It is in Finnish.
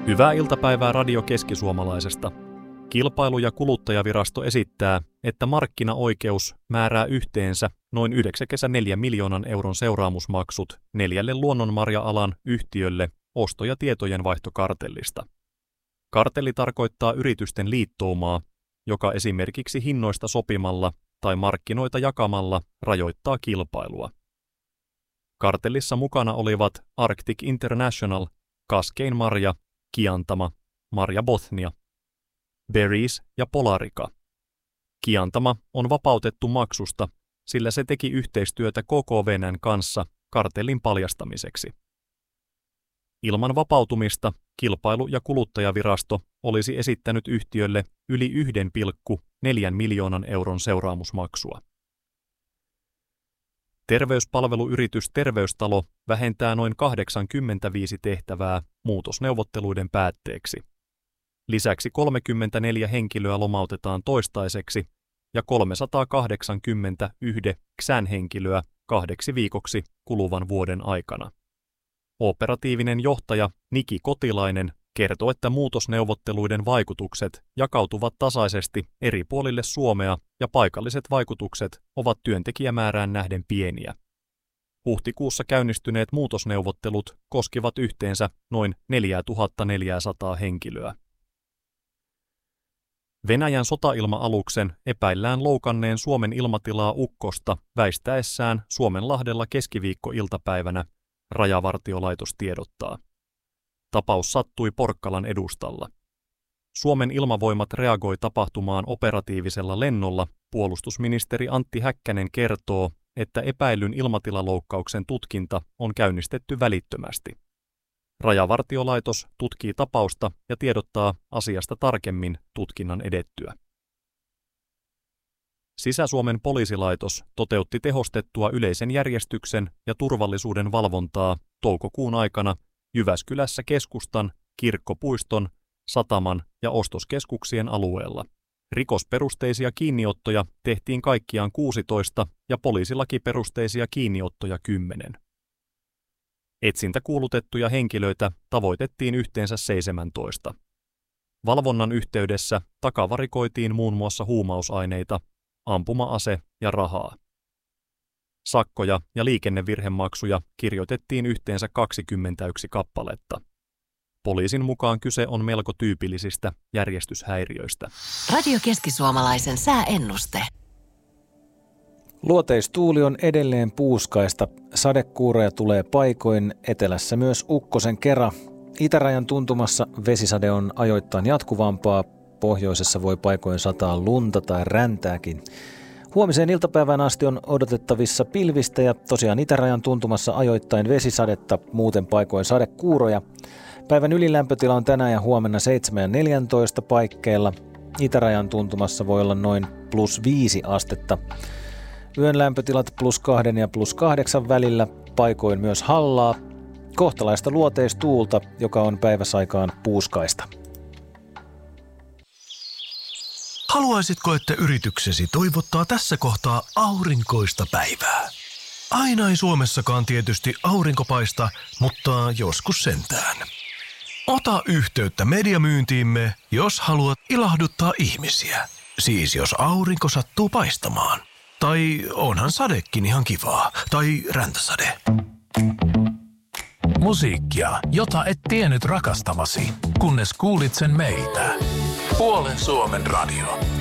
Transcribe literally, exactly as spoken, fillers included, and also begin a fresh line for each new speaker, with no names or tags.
Hyvää iltapäivää Radio Keskisuomalaisesta. Kilpailu- ja kuluttajavirasto esittää, että markkinaoikeus määrää yhteensä noin yhdeksänkymmentäneljä miljoonan euron seuraamusmaksut neljälle luonnonmarja-alan yhtiölle osto- ja tietojenvaihtokartellista. Kartelli tarkoittaa yritysten liittoumaa, joka esimerkiksi hinnoista sopimalla tai markkinoita jakamalla rajoittaa kilpailua. Kartellissa mukana olivat Arctic International, Cascade Marja, Kiantama, Marja Bothnia, Berries ja Polarica. Kiantama on vapautettu maksusta, sillä se teki yhteistyötä K K V N:n kanssa kartellin paljastamiseksi. Ilman vapautumista Kilpailu- ja kuluttajavirasto olisi esittänyt yhtiölle yli yksi pilkku neljä miljoonan euron seuraamusmaksua. Terveyspalveluyritys Terveystalo vähentää noin kahdeksankymmentäviisi tehtävää muutosneuvotteluiden päätteeksi. Lisäksi kolmekymmentäneljä henkilöä lomautetaan toistaiseksi ja kolmesataakahdeksankymmentäyksi X A N-henkilöä kahdeksi viikoksi kuluvan vuoden aikana. Operatiivinen johtaja Niki Kotilainen kertoo, että muutosneuvotteluiden vaikutukset jakautuvat tasaisesti eri puolille Suomea ja paikalliset vaikutukset ovat työntekijämäärään nähden pieniä. Huhtikuussa käynnistyneet muutosneuvottelut koskivat yhteensä noin neljätuhattaneljäsataa henkilöä. Venäjän sotailma-aluksen epäillään loukanneen Suomen ilmatilaa ukkosta väistäessään Suomenlahdella keskiviikkoiltapäivänä, Rajavartiolaitos tiedottaa. Tapaus sattui Porkkalan edustalla. Suomen ilmavoimat reagoi tapahtumaan operatiivisella lennolla. Puolustusministeri Antti Häkkänen kertoo, että epäillyn ilmatilaloukkauksen tutkinta on käynnistetty välittömästi. Rajavartiolaitos tutkii tapausta ja tiedottaa asiasta tarkemmin tutkinnan edettyä. Sisä-Suomen poliisilaitos toteutti tehostettua yleisen järjestyksen ja turvallisuuden valvontaa toukokuun aikana Jyväskylässä keskustan, Kirkkopuiston, Sataman ja ostoskeskuksien alueella. Rikosperusteisia kiinniottoja tehtiin kaikkiaan kuusitoista ja poliisilakiperusteisia kiinniottoja kymmenen. Etsintäkuulutettuja henkilöitä tavoitettiin yhteensä seitsemäntoista. Valvonnan yhteydessä takavarikoitiin muun muassa huumausaineita, ampuma-ase ja rahaa. Sakkoja ja liikennevirhemaksuja kirjoitettiin yhteensä kaksikymmentäyksi kappaletta. Poliisin mukaan kyse on melko tyypillisistä järjestyshäiriöistä.
Radio Keskisuomalaisen sääennuste.
Luoteistuuli on edelleen puuskaista. Sadekuuroja tulee paikoin, etelässä myös ukkosen kera. Itärajan tuntumassa vesisade on ajoittain jatkuvampaa. Pohjoisessa voi paikoin sataa lunta tai räntääkin. Huomiseen iltapäivään asti on odotettavissa pilvistä ja tosiaan itärajan tuntumassa ajoittain vesisadetta, muuten paikoin sadekuuroja. Päivän ylilämpötila on tänään ja huomenna seitsemän ja neljätoista paikkeilla. Itärajan tuntumassa voi olla noin plus viisi astetta. Yön lämpötilat plus kahden ja plus kahdeksan välillä, paikoin myös hallaa. Kohtalaista luoteistuulta, joka on päiväsaikaan puuskaista.
Haluaisitko, että yrityksesi toivottaa tässä kohtaa aurinkoista päivää? Aina ei Suomessakaan tietysti aurinko paista, mutta joskus sentään. Ota yhteyttä mediamyyntiimme, jos haluat ilahduttaa ihmisiä. Siis jos aurinko sattuu paistamaan. Tai onhan sadekin ihan kivaa. Tai räntäsade.
Musiikkia, jota et tiennyt rakastavasi, kunnes kuulit sen meiltä. Puolen Suomen radio.